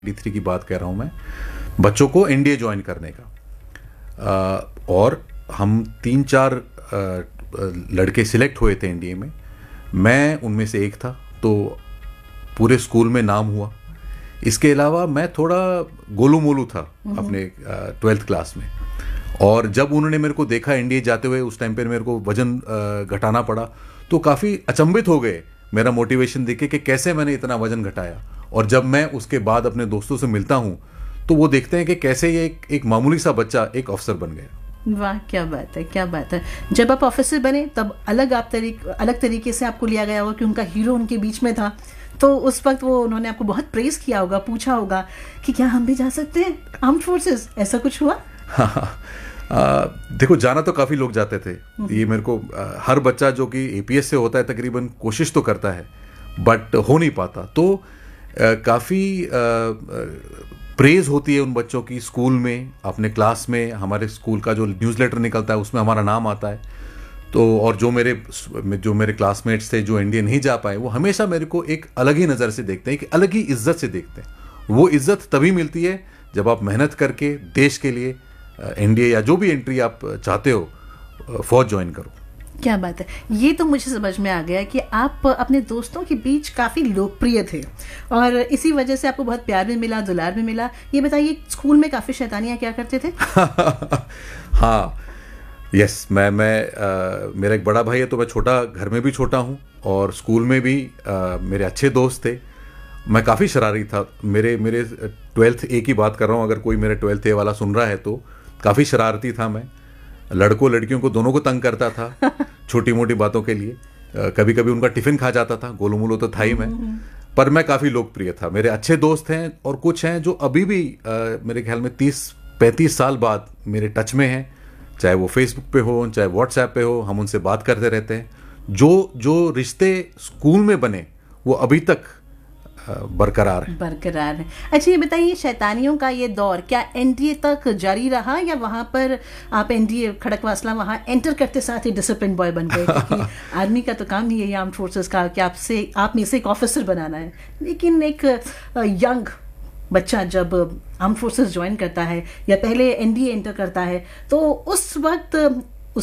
93 की बात कह रहा हूँ मैं, बच्चों को एनडीए ज्वाइन करने का। और हम 3-4 लड़के सिलेक्ट हुए थे एनडीए में, मैं उनमें से एक था, तो पूरे स्कूल में नाम हुआ। इसके अलावा मैं थोड़ा गोलू मोलू था अपने 12th क्लास में, और जब उन्होंने मेरे को देखा एनडीए जाते हुए, उस टाइम पर मेरे को वजन घटाना पड़ा, तो काफ़ी अचंभित हो गए मेरा मोटिवेशन देख के कि कैसे मैंने इतना वजन घटाया। और जब मैं उसके बाद अपने दोस्तों से मिलता हूँ तो वो देखते हैं कि कैसे ये एक मामूली सा बच्चा एक अफसर बन गया। वाह, क्या बात है, क्या बात है। जब आप ऑफिसर बने तब अलग तरीके से आपको लिया गया होगा कि उनका हीरो उनके बीच में था, तो उस वक्त वो उन्होंने आपको बहुत प्रेज किया होगा, पूछा होगा कि क्या हम भी जा सकते हैं आर्म्ड फोर्सेस, ऐसा कुछ हुआ? देखो, जाना तो काफ़ी लोग जाते थे। ये मेरे को हर बच्चा जो कि एपीएस से होता है तकरीबन कोशिश तो करता है, बट हो नहीं पाता। तो काफ़ी प्रेज होती है उन बच्चों की स्कूल में, अपने क्लास में। हमारे स्कूल का जो न्यूज़लेटर निकलता है उसमें हमारा नाम आता है। तो और जो मेरे क्लासमेट्स थे जो एनडीए नहीं जा पाए, वो हमेशा मेरे को एक अलग ही नज़र से देखते हैं, एक अलग ही इज्जत से देखते हैं। वो इज्जत तभी मिलती है जब आप मेहनत करके देश के लिए एनडीए या जो भी एंट्री आप चाहते हो, फौज ज्वाइन करो। क्या बात है। ये तो मुझे समझ में आ गया कि आप अपने दोस्तों के बीच काफ़ी लोकप्रिय थे और इसी वजह से आपको बहुत प्यार भी मिला, दुलार भी मिला। ये बताइए, स्कूल में काफ़ी शैतानियाँ क्या करते थे? हाँ, यस, मेरा एक बड़ा भाई है, तो मैं छोटा, घर में भी छोटा हूँ, और स्कूल में भी मेरे अच्छे दोस्त थे। मैं काफ़ी शरारती था। मेरे 12th A की बात कर रहा हूँ, अगर कोई मेरे 12th A वाला सुन रहा है तो काफ़ी शरारती था मैं। लड़कियों को दोनों को तंग करता था छोटी मोटी बातों के लिए। कभी कभी उनका टिफ़िन खा जाता था, गोलू मोलू तो था ही मैं, पर मैं काफ़ी लोकप्रिय था। मेरे अच्छे दोस्त हैं और कुछ हैं जो अभी भी मेरे ख्याल में 30-35 साल बाद मेरे टच में हैं, चाहे वो फेसबुक पे हो, चाहे व्हाट्सएप पे हो, हम उनसे बात करते रहते हैं। जो रिश्ते स्कूल में बने वो अभी तक बरकरार है। अच्छा, ये बताइए, शैतानियों का ये दौर क्या एनडीए तक जारी रहा, या वहाँ पर आप एनडीए खड़कवासला वहाँ एंटर करते साथ ही डिसिप्लिन बॉय बन गए? क्योंकि आर्मी का तो काम ही है, आर्म्ड फोर्सेस का, कि आप में से एक ऑफिसर बनाना है। लेकिन एक यंग बच्चा जब आर्म्ड फोर्सेस ज्वाइन करता है या पहले एनडीए एंटर करता है, तो उस वक्त